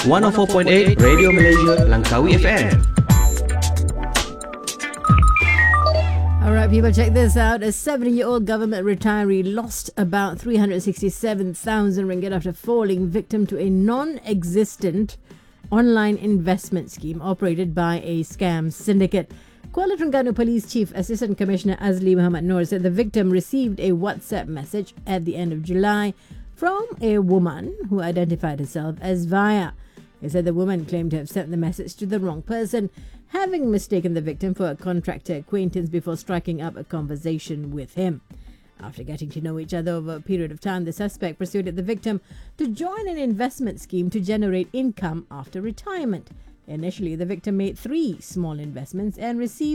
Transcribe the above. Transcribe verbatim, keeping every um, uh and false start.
one oh four point eight Radio Malaysia Langkawi F M. All right, people, check this out. A seventy-year-old government retiree lost about three hundred sixty-seven thousand ringgit after falling victim to a non-existent online investment scheme operated by a scam syndicate. Kuala Terengganu Police Chief Assistant Commissioner Azli Muhammad Noor said the victim received a WhatsApp message at the end of July from a woman who identified herself as Vaya. He said the woman claimed to have sent the message to the wrong person, having mistaken the victim for a contractor acquaintance before striking up a conversation with him. After getting to know each other over a period of time, the suspect persuaded the victim to join an investment scheme to generate income after retirement. Initially, the victim made three small investments and received